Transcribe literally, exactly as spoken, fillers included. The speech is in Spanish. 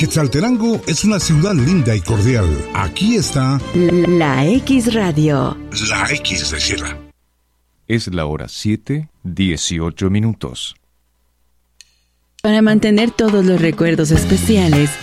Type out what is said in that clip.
Quetzaltenango es una ciudad linda y cordial. Aquí está La X Radio. La X de Sierra. Es la hora siete, dieciocho minutos. Para mantener todos los recuerdos especiales,